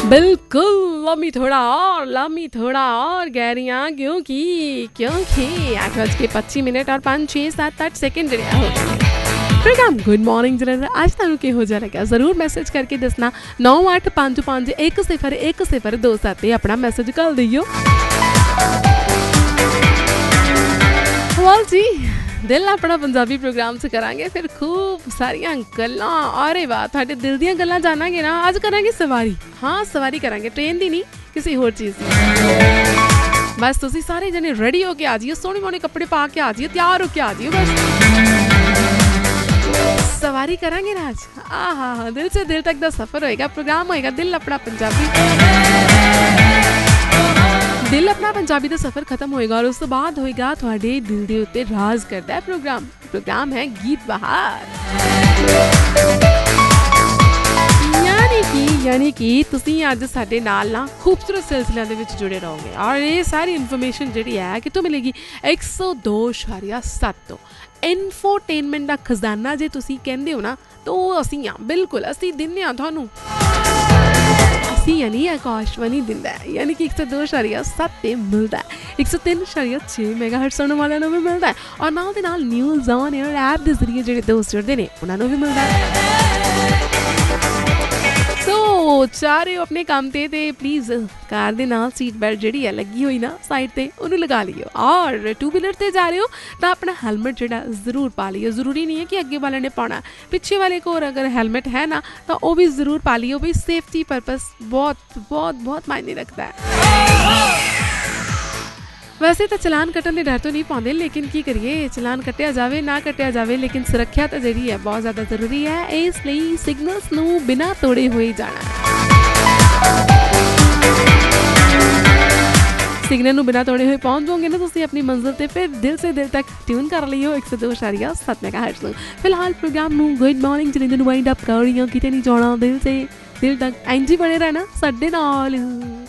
बिल्कुल लम्मी थोड़ा और कह रही हैं क्योंकि 8:25 और 5 6 7 8 सेकंड हो गए। प्रोग्राम गुड मॉर्निंग जरा आज तुहानू किहो जिहा लग्या जरूर मैसेज करके दसना 9855101027 अपना मैसेज कर दियो। जी दिल अपना पंजाबी प्रोग्राम से करांगे फिर खूब सारियां गल्लां। अरे वाह तुहाडे दिल दियां गल्लां जानांगे ना। आज करांगे सवारी। हाँ सवारी करांगे ट्रेन दी नहीं किसी होर चीज़ दी। बस तुसी सारे जने रेडी होके आ जियो सोहने मोहने कपड़े पा के आ जियो तैयार होके आ जियो बस सवारी करांगे ना आज। हाँ दिल से दिल तक दा सफर होएगा प्रोग्राम होएगा दिल अपना पंजाबी। दिल अपना पंजाबी का सफर खत्म होएगा और उस तो बाद होएगा थोड़े दिल दे उत्ते राज करता है प्रोग्राम है गीत बहार। यानी कि तुसी अज साडे नाल ना खूबसूरत सिलसिले दे विच जुड़े रहोगे और ये सारी इन्फॉर्मेशन जिहड़ी है कितों मिलेगी 102.7 तो इन्फोटेनमेंट का खजाना जे तुसी कहंदे हो ना तो असी हाँ बिल्कुल असी दिन्ने आ तुहानू यानी आकाशवाणी दिंदा है यानी कि 102.7 पे मिलता है 103.6 मेगाहर्ट्ज सुनने वाले भी मिलता है और नाल दे नाल न्यूज़ ऑन एयर ऐप के जरिए जेडे दोस्त जुड़ते हैं उन्होंने भी मिलता है। सो चारे अपने काम ते प्लीज़ कार दे नाल सीट बेल्ट जिहड़ी है लगी हुई ना साइड ते उन्हें लगा लियो और टू व्हीलर ते जा रहे हो तो अपना हेलमेट जिहड़ा जरूर पा लियो। जरूरी नहीं है कि अगे वाले ने पाना पिछे वाले को अगर हेलमेट है ना तो वो भी जरूर पा लियो भाई सेफ्टी पर्पस बहुत बहुत बहुत मायने रखता है। वैसे तो चलान कटन के डर तो नहीं पाते लेकिन की करिए चलान कटिया जाए ना कटिया जाए लेकिन सुरक्षा तो जी है बहुत ज़्यादा जरूरी है इसलिए सिग्नल्स नू बिना तोड़े हुए जाना। सिग्नल नू बिना तोड़े हुए पहुंच जाओगे ना तुसी अपनी मंजिल ते फिर दिल से दिल तक ट्यून कर लियो 102.7 मेगाहर्ट्ज। फिलहाल प्रोग्राम नू गुड मॉर्निंग जिन्हें वाइंड अप कर रही हूँ किते नहीं जाना दिल से दिल तक इंज ही बने रहना साडे नाल।